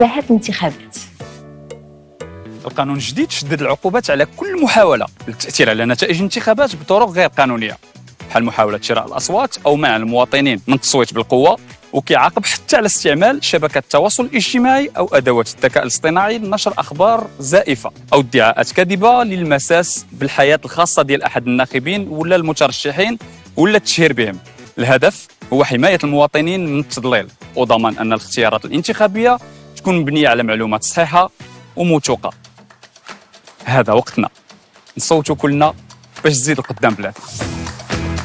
مباحث الانتخابات. القانون الجديد شدد العقوبات على كل محاولة للتأثير على نتائج الانتخابات بطرق غير قانونية، بحال محاولة شراء الأصوات أو منع المواطنين من التصويت بالقوة، وكيعاقب حتى على استعمال شبكات التواصل الاجتماعي أو أدوات الذكاء الاصطناعي لنشر أخبار زائفة أو ادعاءات كاذبة للمساس بالحياة الخاصة ديال أحد الناخبين ولا المترشحين ولا التشهير بهم. الهدف هو حماية المواطنين من التضليل وضمان أن الاختيارات الانتخابية تكون مبنية على معلومات صحيحة وموثوقة. هذا وقتنا نصوتوا كلنا باش تزيد القدام بلاد.